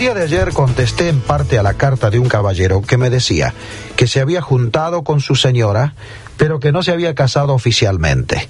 día de ayer contesté en parte a la carta de un caballero que me decía que se había juntado con su señora, pero que no se había casado oficialmente.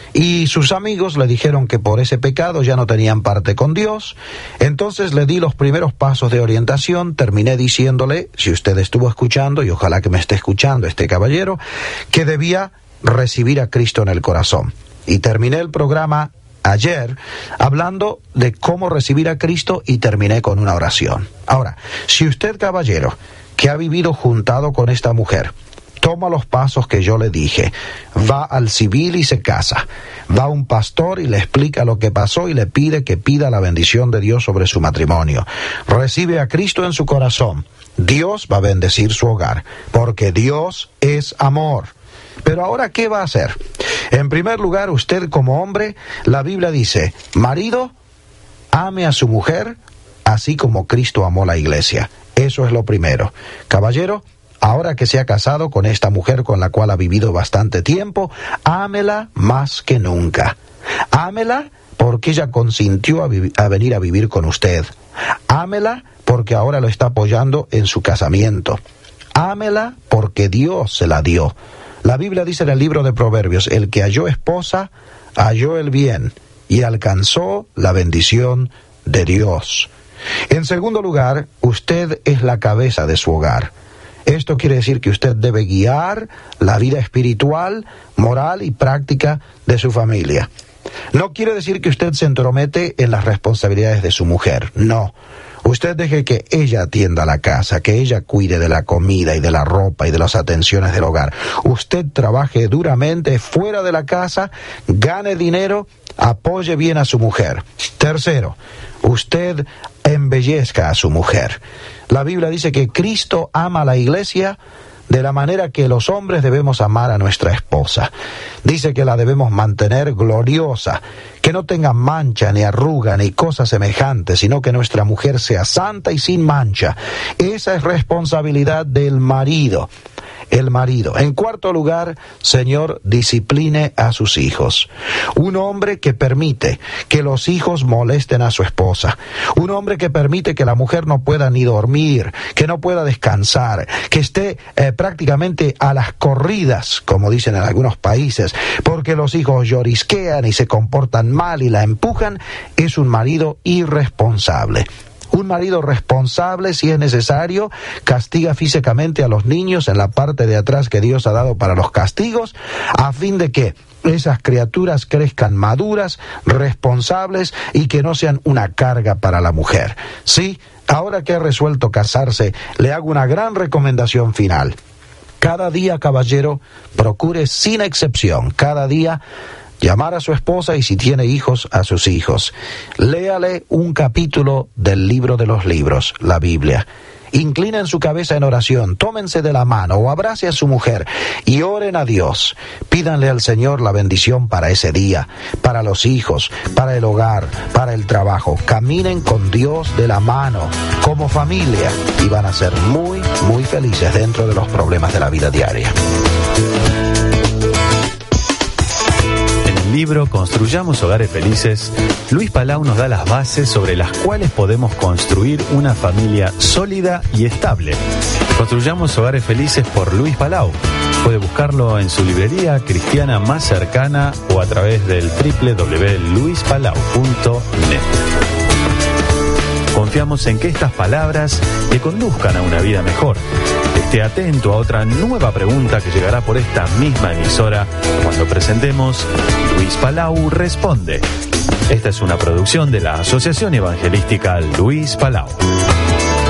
Y sus amigos le dijeron que por ese pecado ya no tenían parte con Dios. Entonces le di los primeros pasos de orientación, terminé diciéndole, si usted estuvo escuchando, y ojalá que me esté escuchando este caballero, que debía recibir a Cristo en el corazón. Y terminé el programa ayer hablando de cómo recibir a Cristo y terminé con una oración. Ahora, si usted, caballero, que ha vivido juntado con esta mujer, toma los pasos que yo le dije, va al civil y se casa, va a un pastor y le explica lo que pasó y le pide que pida la bendición de Dios sobre su matrimonio, recibe a Cristo en su corazón, Dios va a bendecir su hogar, porque Dios es amor. Pero ahora, ¿qué va a hacer? En primer lugar, usted como hombre, la Biblia dice, marido, ame a su mujer, así como Cristo amó la iglesia. Eso es lo primero. Caballero, ahora que se ha casado con esta mujer con la cual ha vivido bastante tiempo, ámela más que nunca. Ámela porque ella consintió a venir a vivir con usted. Ámela porque ahora lo está apoyando en su casamiento. Ámela porque Dios se la dio. La Biblia dice en el libro de Proverbios, el que halló esposa, halló el bien y alcanzó la bendición de Dios. En segundo lugar, usted es la cabeza de su hogar. Esto quiere decir que usted debe guiar la vida espiritual, moral y práctica de su familia. No quiere decir que usted se entromete en las responsabilidades de su mujer, no. Usted deje que ella atienda la casa, que ella cuide de la comida y de la ropa y de las atenciones del hogar. Usted trabaje duramente fuera de la casa, gane dinero, apoye bien a su mujer. Tercero, usted embellezca a su mujer. La Biblia dice que Cristo ama a la iglesia de la manera que los hombres debemos amar a nuestra esposa. Dice que la debemos mantener gloriosa, que no tenga mancha, ni arruga, ni cosa semejante, sino que nuestra mujer sea santa y sin mancha. Esa es responsabilidad del marido. El marido. En cuarto lugar, Señor, discipline a sus hijos. Un hombre que permite que los hijos molesten a su esposa. Un hombre que permite que la mujer no pueda ni dormir, que no pueda descansar, que esté prácticamente a las corridas, como dicen en algunos países, porque los hijos llorisquean y se comportan mal y la empujan, es un marido irresponsable. Un marido responsable, si es necesario, castiga físicamente a los niños en la parte de atrás que Dios ha dado para los castigos, a fin de que esas criaturas crezcan maduras, responsables y que no sean una carga para la mujer. Sí, ahora que ha resuelto casarse, le hago una gran recomendación final. Cada día, caballero, procure sin excepción, cada día, llamar a su esposa y si tiene hijos, a sus hijos. Léale un capítulo del libro de los libros, la Biblia. Inclinen su cabeza en oración, tómense de la mano o abrace a su mujer y oren a Dios. Pídanle al Señor la bendición para ese día, para los hijos, para el hogar, para el trabajo. Caminen con Dios de la mano, como familia, y van a ser muy, muy felices dentro de los problemas de la vida diaria. Libro Construyamos Hogares Felices, Luis Palau nos da las bases sobre las cuales podemos construir una familia sólida y estable. Construyamos Hogares Felices por Luis Palau. Puede buscarlo en su librería cristiana más cercana o a través del www.luispalau.net. Confiamos en que estas palabras te conduzcan a una vida mejor. Esté atento a otra nueva pregunta que llegará por esta misma emisora cuando presentemos Luis Palau Responde. Esta es una producción de la Asociación Evangelística Luis Palau.